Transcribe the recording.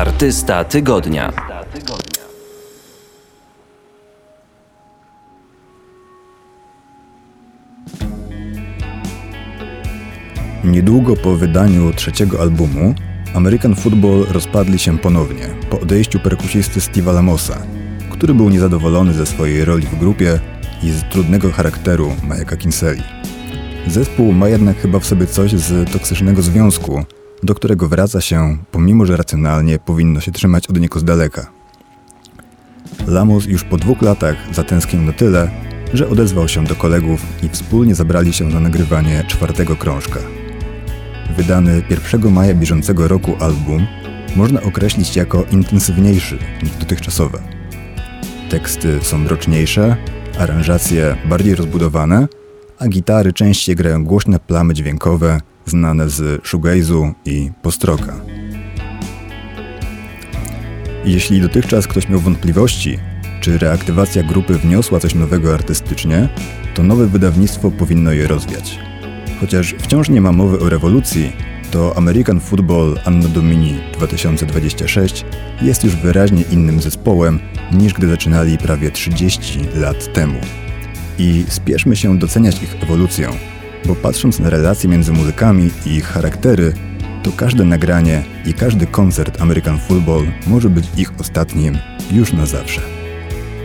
Artysta tygodnia. Niedługo po wydaniu trzeciego albumu American Football rozpadli się ponownie po odejściu perkusisty Steve'a Lamosa, który był niezadowolony ze swojej roli w grupie i z trudnego charakteru Mike'a Kinsella. Zespół ma jednak chyba w sobie coś z toksycznego związku, do którego wraca się, pomimo że racjonalnie powinno się trzymać od niego z daleka. Lamos już po 2 latach zatęsknił na tyle, że odezwał się do kolegów i wspólnie zabrali się na nagrywanie 4. krążka. Wydany 1 maja bieżącego roku album można określić jako intensywniejszy niż dotychczasowe. Teksty są mroczniejsze, aranżacje bardziej rozbudowane, a gitary częściej grają głośne plamy dźwiękowe znane z shoegaze'u i post-rocka. Jeśli dotychczas ktoś miał wątpliwości, czy reaktywacja grupy wniosła coś nowego artystycznie, to nowe wydawnictwo powinno je rozwiać. Chociaż wciąż nie ma mowy o rewolucji, to American Football Anno Domini 2026 jest już wyraźnie innym zespołem niż gdy zaczynali prawie 30 lat temu. I spieszmy się doceniać ich ewolucję, bo patrząc na relacje między muzykami i ich charaktery, to każde nagranie i każdy koncert American Football może być ich ostatnim już na zawsze.